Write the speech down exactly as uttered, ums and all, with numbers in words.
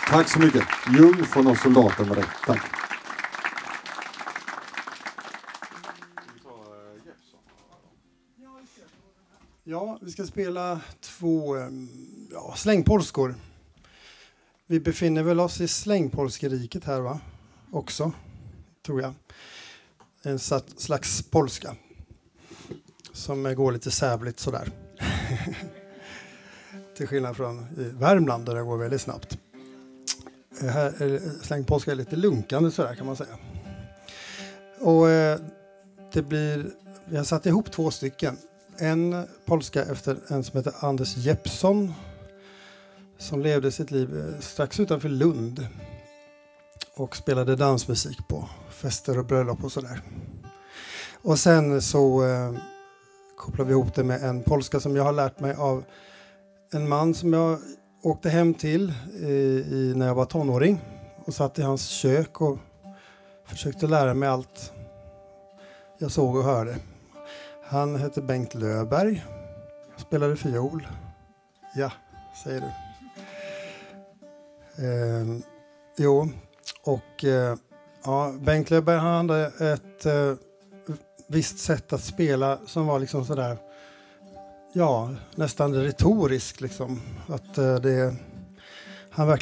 Tack så mycket. Ljung från oss soldater med det. Tack. Ja, vi ska spela två ja, slängpolskor. Vi befinner väl oss i slängpolskeriket här, va? Också, tror jag. En slags polska som går lite sävligt sådär. Till skillnad från i Värmland där det går väldigt snabbt. Här är slängpolska är lite lunkande sådär, kan man säga. Och eh, det blir, vi har satt ihop två stycken. En polska efter en som heter Anders Jeppsson, som levde sitt liv strax utanför Lund och spelade dansmusik på fester och bröllop och sådär. Och sen så eh, kopplar vi ihop det med en polska som jag har lärt mig av en man som jag åkte hem till i, i, när jag var tonåring och satt i hans kök och försökte lära mig allt jag såg och hörde. Han hette Bengt Löfberg, spelade fiol. Ja, säger du. Eh, jo, och eh, ja, Bengt Löfberg hade ett eh, visst sätt att spela som var liksom sådär, ja, nästan retoriskt liksom. Att eh, det, han verkligen